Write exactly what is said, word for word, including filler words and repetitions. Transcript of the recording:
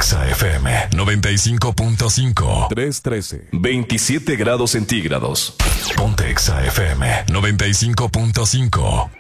Exa F M noventa y cinco punto cinco. tres trece. veintisiete grados centígrados. Ponte Exa F M noventa y cinco punto cinco.